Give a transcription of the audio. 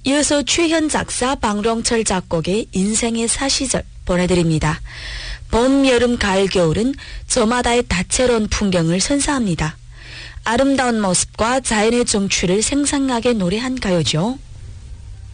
이어서 최현 작사, 방령철 작곡의 인생의 사시절 보내드립니다. 봄, 여름, 가을, 겨울은 저마다의 다채로운 풍경을 선사합니다. 아름다운 모습과 자연의 정취를 생생하게 노래한 가요죠.